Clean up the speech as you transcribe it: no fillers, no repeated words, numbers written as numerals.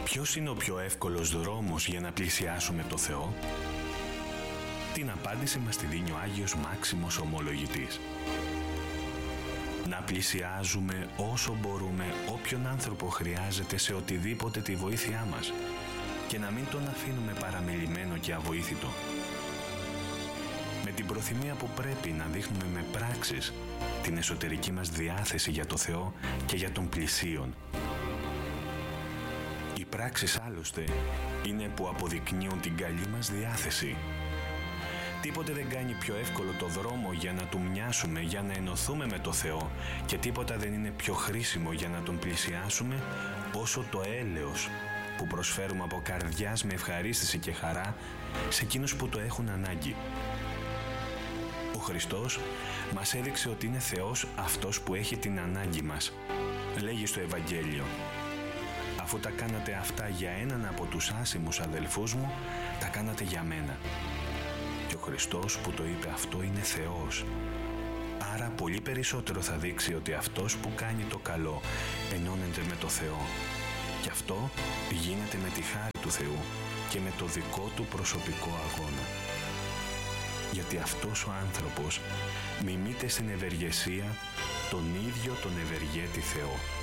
Ποιος είναι ο πιο εύκολος δρόμος για να πλησιάσουμε το Θεό? Την απάντηση μας τη δίνει ο Άγιος Μάξιμος Ομολογητής. Να πλησιάζουμε όσο μπορούμε όποιον άνθρωπο χρειάζεται σε οτιδήποτε τη βοήθειά μας και να μην τον αφήνουμε παραμελημένο και αβοήθητο. Με την προθυμία που πρέπει να δείχνουμε με πράξεις την εσωτερική μας διάθεση για το Θεό και για τον πλησίον. Οι πράξεις άλλωστε είναι που αποδεικνύουν την καλή μας διάθεση. Τίποτε δεν κάνει πιο εύκολο το δρόμο για να του μοιάσουμε, για να ενωθούμε με το Θεό και τίποτα δεν είναι πιο χρήσιμο για να τον πλησιάσουμε όσο το έλεος που προσφέρουμε από καρδιάς με ευχαρίστηση και χαρά σε εκείνους που το έχουν ανάγκη. Ο Χριστός μας έδειξε ότι είναι Θεός αυτός που έχει την ανάγκη μας. Λέγει στο Ευαγγέλιο: «Αφού τα κάνατε αυτά για έναν από τους άσημους αδελφούς μου, τα κάνατε για μένα». Και ο Χριστός που το είπε αυτό είναι Θεός. Άρα πολύ περισσότερο θα δείξει ότι αυτός που κάνει το καλό ενώνεται με το Θεό. Και αυτό γίνεται με τη χάρη του Θεού και με το δικό του προσωπικό αγώνα. Γιατί αυτός ο άνθρωπος μιμείται στην ευεργεσία τον ίδιο τον ευεργέτη Θεό.